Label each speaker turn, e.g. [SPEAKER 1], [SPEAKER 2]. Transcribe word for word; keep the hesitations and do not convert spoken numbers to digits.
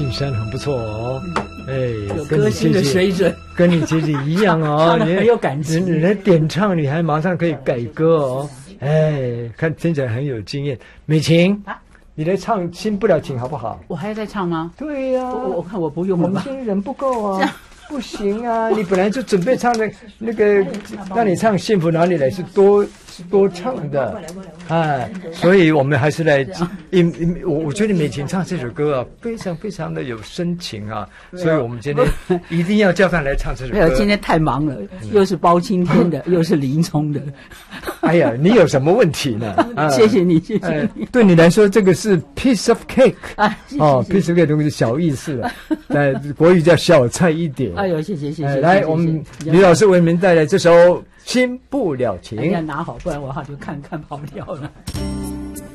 [SPEAKER 1] 进山很不错哦，哎，
[SPEAKER 2] 有歌星的水准，
[SPEAKER 1] 跟你姐姐一样哦，
[SPEAKER 2] 唱得很有感情。
[SPEAKER 1] 你来点唱，你还马上可以改歌哦，哎，看听起来很有经验。美琴啊，你来唱《新不了情》好不好？
[SPEAKER 2] 我还要再唱吗？
[SPEAKER 1] 对呀、啊，
[SPEAKER 2] 我我看我不用了吧，
[SPEAKER 1] 我们现在人不够啊。不行啊！你本来就准备唱的，那个让你唱《幸福哪里来》是多多唱的，哎，所以我们还是来，因因我我觉得美琴唱这首歌啊，非常非常的有深情啊，所以我们今天一定要叫她来唱这首歌。
[SPEAKER 2] 没有，今天太忙了，又是包青天的，又是林冲的。
[SPEAKER 1] 哎呀，你有什么问题呢？
[SPEAKER 2] 啊、谢谢你，谢谢你、
[SPEAKER 1] 哎。对你来说，这个是 piece of cake
[SPEAKER 2] 啊，谢谢
[SPEAKER 1] 哦 ，piece of cake 东西小意思了，在国语叫小菜一碟。
[SPEAKER 2] 哎呦，谢谢谢谢。
[SPEAKER 1] 哎、来，我们李老师为您带来这首《新不了情》。
[SPEAKER 2] 哎呀，拿好，不然我好就看看跑掉了。